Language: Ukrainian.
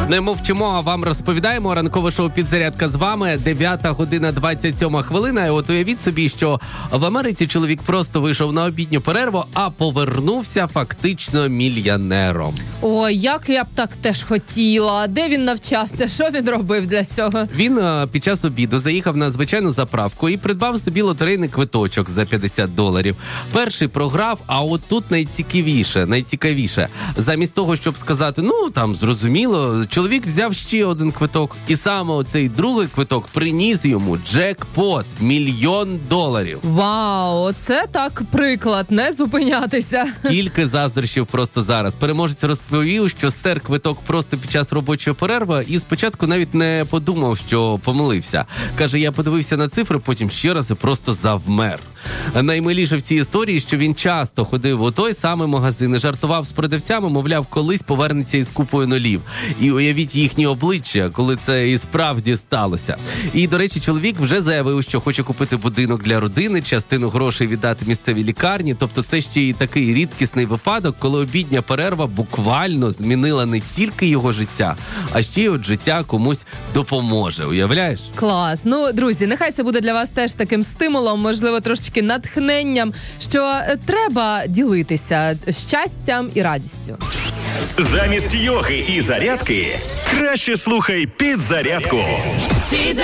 Не мовчимо, а вам розповідаємо. Ранкове шоу «Підзарядка» з вами. 9:27. І от уявіть собі, що в Америці чоловік просто вийшов на обідню перерву, а повернувся фактично мільйонером. Ой, як я б так теж хотіла. Де він навчався? Що він робив для цього? Він під час обіду заїхав на звичайну заправку і придбав собі лотерейний квиточок за $50. Перший програв, а от тут найцікавіше. Замість того, щоб сказати, зрозуміло, чоловік взяв ще один квиток. І саме оцей другий квиток приніс йому джекпот – $1 мільйон. Вау, це так приклад, не зупинятися. Скільки заздрощів просто зараз. Переможець розповів, що стер квиток просто під час робочої перерви і спочатку навіть не подумав, що помилився. Каже, я подивився на цифри, потім ще раз і просто завмер. Наймиліше в цій історії, що він часто ходив у той самий магазин і жартував з продавцями, мовляв, колись повернеться із купою нулів. І уявіть їхні обличчя, коли це і справді сталося. І, до речі, чоловік вже заявив, що хоче купити будинок для родини, частину грошей віддати місцевій лікарні. Тобто це ще й такий рідкісний випадок, коли обідня перерва буквально змінила не тільки його життя, а ще й життя комусь допоможе. Уявляєш? Клас. Друзі, нехай це буде для вас теж таким стимулом, можливо, трошечки натхненням, що треба ділитися щастям і радістю. Замість йоги і зарядки краще слухай «Підзарядку».